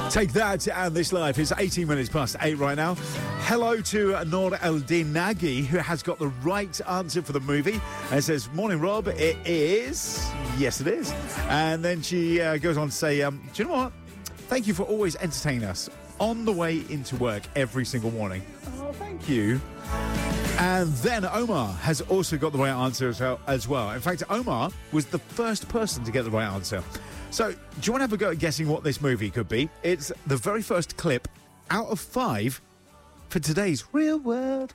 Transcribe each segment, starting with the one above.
Take that and this life is 18 minutes past 8 right now. Hello to Noor Eldin Nagy, who has got the right answer for the movie. And says, morning, Rob. It is. Yes, it is. And then she goes on to say, do you know what? Thank you for always entertaining us on the way into work every single morning. Oh, thank you. And then Omar has also got the right answer as well. In fact, Omar was the first person to get the right answer. So, do you want to have a go at guessing what this movie could be? It's the very first clip out of 5 for today's Real World.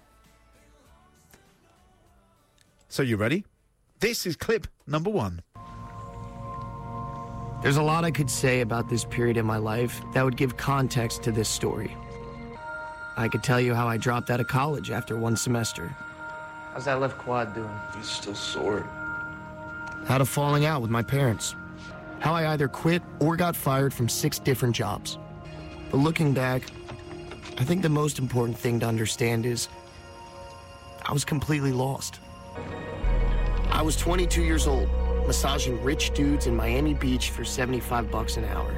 So, you ready? This is clip number 1. There's a lot I could say about this period in my life that would give context to this story. I could tell you how I dropped out of college after one semester. How's that left quad doing? It's still sore. Had a falling out with my parents. How I either quit or got fired from 6 different jobs. But looking back, I think the most important thing to understand is I was completely lost. I was 22 years old, massaging rich dudes in Miami Beach for $75 an hour.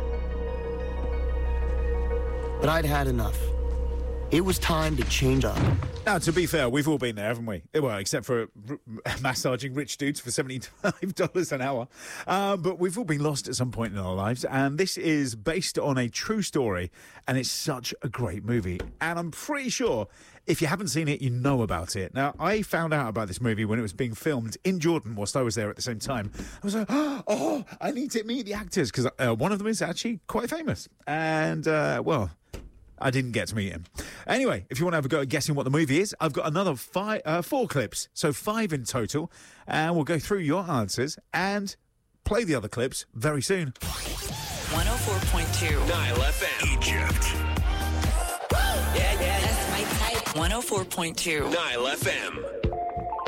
But I'd had enough. It was time to change up. Now, to be fair, we've all been there, haven't we? Well, except for massaging rich dudes for $75 an hour. But we've all been lost at some point in our lives. And this is based on a true story. And it's such a great movie. And I'm pretty sure if you haven't seen it, you know about it. Now, I found out about this movie when it was being filmed in Jordan whilst I was there at the same time. I was like, oh, I need to meet the actors. Because one of them is actually quite famous. And, well, I didn't get to meet him. Anyway, if you want to have a go at guessing what the movie is, I've got another 4 clips, so 5 in total, and we'll go through your answers and play the other clips very soon. 104.2 Nile FM. Egypt. Yeah, that's my type. 104.2 Nile FM.